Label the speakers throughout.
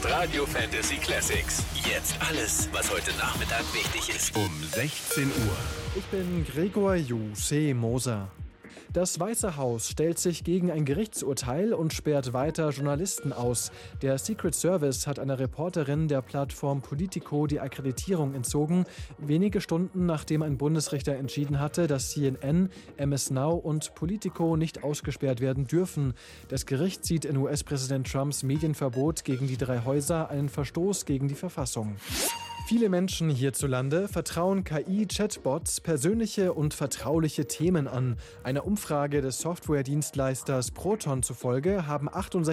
Speaker 1: ist Radio Fantasy Classics. Jetzt alles, was heute Nachmittag wichtig ist. Um 16 Uhr.
Speaker 2: Ich bin Gregor Juse Moser. Das Weiße Haus stellt sich gegen ein Gerichtsurteil und sperrt weiter Journalisten aus. Der Secret Service hat einer Reporterin der Plattform Politico die Akkreditierung entzogen, wenige Stunden nachdem ein Bundesrichter entschieden hatte, dass CNN, MS Now und Politico nicht ausgesperrt werden dürfen. Das Gericht sieht in US-Präsident Trumps Medienverbot gegen die drei Häuser einen Verstoß gegen die Verfassung. Viele Menschen hierzulande vertrauen KI-Chatbots persönliche und vertrauliche Themen an. Einer Umfrage des Softwaredienstleisters Proton zufolge haben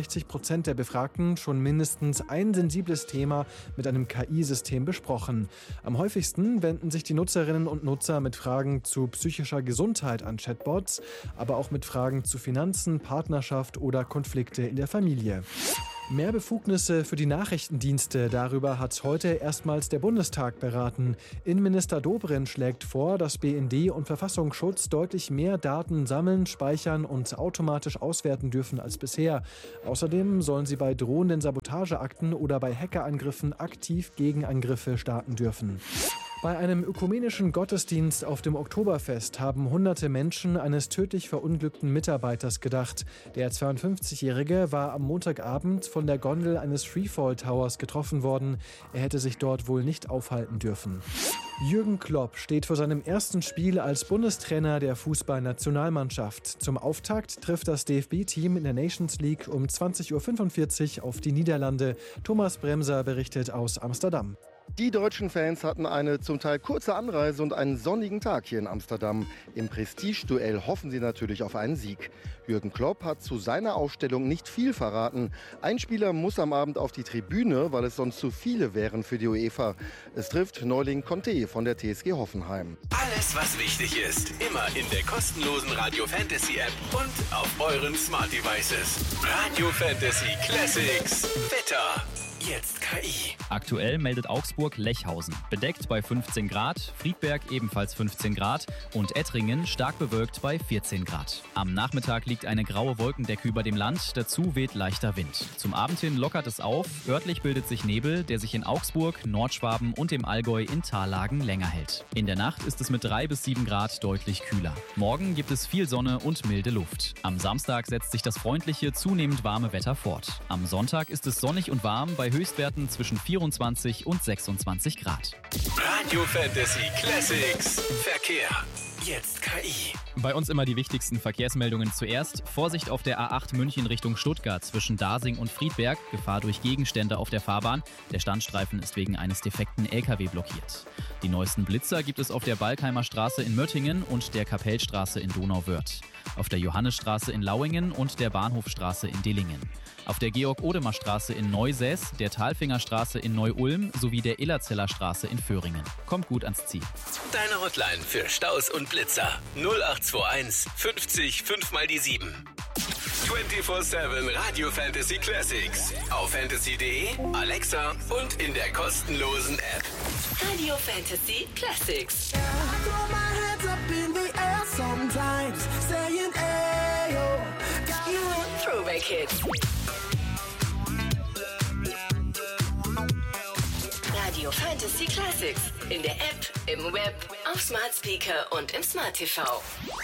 Speaker 2: 68% der Befragten schon mindestens ein sensibles Thema mit einem KI-System besprochen. Am häufigsten wenden sich die Nutzerinnen und Nutzer mit Fragen zu psychischer Gesundheit an Chatbots, aber auch mit Fragen zu Finanzen, Partnerschaft oder Konflikte in der Familie. Mehr Befugnisse für die Nachrichtendienste, darüber hat heute erstmals der Bundestag beraten. Innenminister Dobrindt schlägt vor, dass BND und Verfassungsschutz deutlich mehr Daten sammeln, speichern und automatisch auswerten dürfen als bisher. Außerdem sollen sie bei drohenden Sabotageakten oder bei Hackerangriffen aktiv Gegenangriffe starten dürfen. Bei einem ökumenischen Gottesdienst auf dem Oktoberfest haben hunderte Menschen eines tödlich verunglückten Mitarbeiters gedacht. Der 52-Jährige war am Montagabend von der Gondel eines Freefall Towers getroffen worden. Er hätte sich dort wohl nicht aufhalten dürfen. Jürgen Klopp steht vor seinem ersten Spiel als Bundestrainer der Fußballnationalmannschaft. Zum Auftakt trifft das DFB-Team in der Nations League um 20.45 Uhr auf die Niederlande. Thomas Bremser berichtet aus Amsterdam.
Speaker 3: Die deutschen Fans hatten eine zum Teil kurze Anreise und einen sonnigen Tag hier in Amsterdam. Im Prestigeduell hoffen sie natürlich auf einen Sieg. Jürgen Klopp hat zu seiner Aufstellung nicht viel verraten. Ein Spieler muss am Abend auf die Tribüne, weil es sonst zu viele wären für die UEFA. Es trifft Neuling Conte von der TSG Hoffenheim.
Speaker 1: Alles, was wichtig ist, immer in der kostenlosen Radio Fantasy App und auf euren Smart Devices. Radio Fantasy Classics. Wetter. Jetzt KI.
Speaker 4: Aktuell meldet Augsburg Lechhausen. Bedeckt bei 15 Grad, Friedberg ebenfalls 15 Grad und Ettringen stark bewölkt bei 14 Grad. Am Nachmittag liegt eine graue Wolkendecke über dem Land, dazu weht leichter Wind. Zum Abend hin lockert es auf, örtlich bildet sich Nebel, der sich in Augsburg, Nordschwaben und dem Allgäu in Tallagen länger hält. In der Nacht ist es mit 3 bis 7 Grad deutlich kühler. Morgen gibt es viel Sonne und milde Luft. Am Samstag setzt sich das freundliche, zunehmend warme Wetter fort. Am Sonntag ist es sonnig und warm bei Höchstwerten zwischen 24 und 26 Grad.
Speaker 1: Radio Fantasy Classics. Verkehr. Jetzt KI.
Speaker 4: Bei uns immer die wichtigsten Verkehrsmeldungen zuerst. Vorsicht auf der A8 München Richtung Stuttgart zwischen Dasing und Friedberg. Gefahr durch Gegenstände auf der Fahrbahn. Der Standstreifen ist wegen eines defekten LKW blockiert. Die neuesten Blitzer gibt es auf der Balkheimer Straße in Möttingen und der Kapellstraße in Donauwörth. Auf der Johannesstraße in Lauingen und der Bahnhofstraße in Dillingen. Auf der Georg-Odemer-Straße in Neusäß, der Talfingerstraße in Neu-Ulm sowie der Illerzeller Straße in Föhringen. Kommt gut ans Ziel.
Speaker 1: Deine Hotline für Staus und Blitzer 0821 50 5 mal die 7. 24/7 Radio Fantasy Classics. Auf fantasy.de, Alexa und in der kostenlosen App.
Speaker 5: Radio Fantasy Classics. Throwback Hits. Radio Fantasy Classics. In der App, im Web, auf Smart Speaker und im Smart TV.